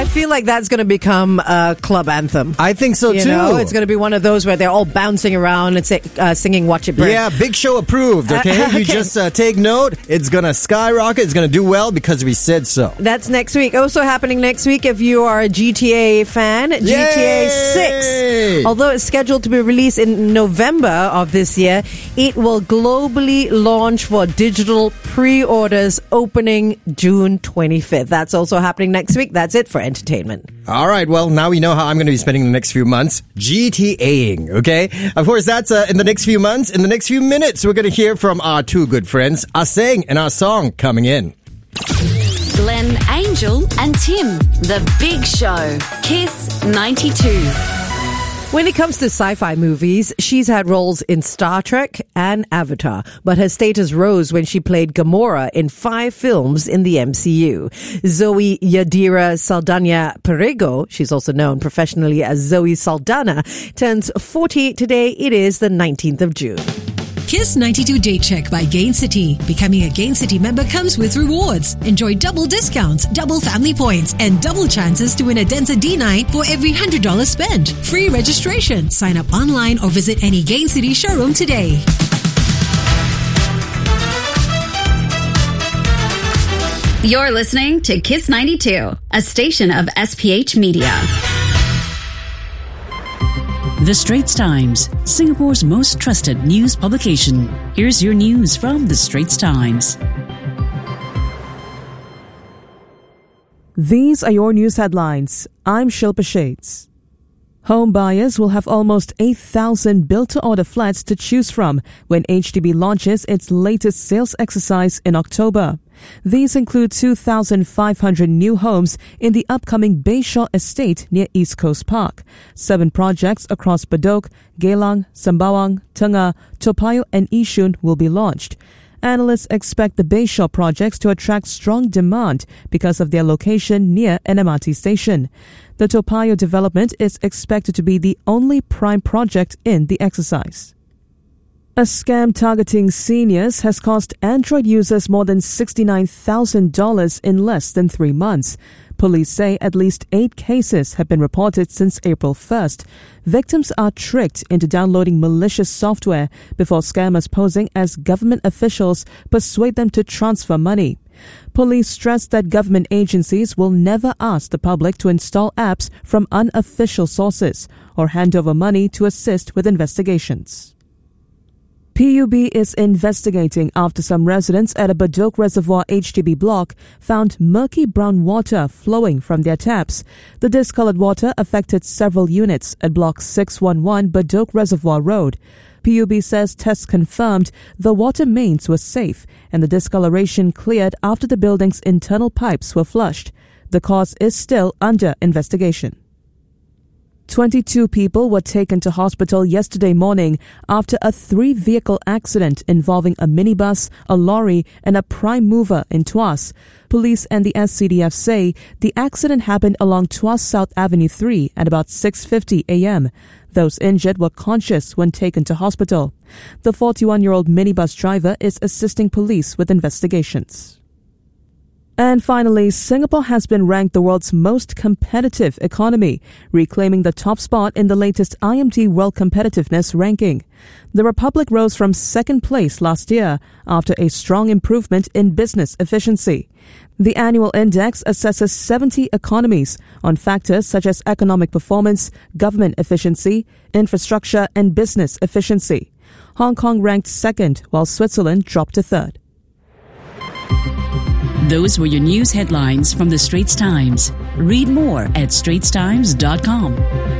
feel like that's going to become a club anthem. I think so You too. know, it's going to be one of those where they're all bouncing around and singing Watch It Burn. Yeah, Big Show approved, okay? Okay. You just take note. It's going to skyrocket. It's going to do well because we said so. That's next week. Also happening next week, if you are a GTA fan, GTA 6. Although it's scheduled to be released in November of this year, it will globally launch for digital pre-orders opening June 25th. That's also happening next week. That's it for entertainment. All right, well, now we know how I'm going to be spending the next few months. GTAing, okay? Of course, that's in the next few months. In the next few minutes, we're going to hear from our two good friends, Aseng and our song coming in. Glenn, Angel and Tim. The Big Show. Kiss 92. When it comes to sci-fi movies, she's had roles in Star Trek and Avatar, but her status rose when she played Gamora in 5 films in the MCU. Zoe Yadira Saldana Perego, she's also known professionally as Zoe Saldana, turns 40 today. It is the 19th of June. Kiss 92 Date Check by Gain City. Becoming a Gain City member comes with rewards. Enjoy double discounts, double family points, and double chances to win a Denza D9 for every $100 spent. Free registration. Sign up online or visit any Gain City showroom today. You're listening to Kiss 92, a station of SPH Media. The Straits Times, Singapore's most trusted news publication. Here's your news from The Straits Times. These are your news headlines. I'm Shilpa Shades. Home buyers will have almost 8,000 built-to-order flats to choose from when HDB launches its latest sales exercise in October. These include 2,500 new homes in the upcoming Bayshore estate near East Coast Park, 7 projects across Bedok, Geylang, Sembawang, Tengah, Toa Payoh and Yishun will be launched. Analysts expect the Bayshore projects to attract strong demand because of their location near an MRT station. The Toa Payoh development is expected to be the only prime project in the exercise. A scam targeting seniors has cost Android users more than $69,000 in less than 3 months. Police say at least 8 cases have been reported since April 1st. Victims are tricked into downloading malicious software before scammers posing as government officials persuade them to transfer money. Police stress that government agencies will never ask the public to install apps from unofficial sources or hand over money to assist with investigations. PUB is investigating after some residents at a Bedok Reservoir HDB block found murky brown water flowing from their taps. The discolored water affected several units at Block 611 Bedok Reservoir Road. PUB says tests confirmed the water mains were safe and the discoloration cleared after the building's internal pipes were flushed. The cause is still under investigation. 22 people were taken to hospital yesterday morning after a 3-vehicle accident involving a minibus, a lorry, and a prime mover in Tuas. Police and the SCDF say the accident happened along Tuas South Avenue 3 at about 6:50 a.m. Those injured were conscious when taken to hospital. The 41-year-old minibus driver is assisting police with investigations. And finally, Singapore has been ranked the world's most competitive economy, reclaiming the top spot in the latest IMD World Competitiveness ranking. The Republic rose from 2nd place last year after a strong improvement in business efficiency. The annual index assesses 70 economies on factors such as economic performance, government efficiency, infrastructure, and business efficiency. Hong Kong ranked 2nd, while Switzerland dropped to 3rd. Those were your news headlines from The Straits Times. Read more at straitstimes.com.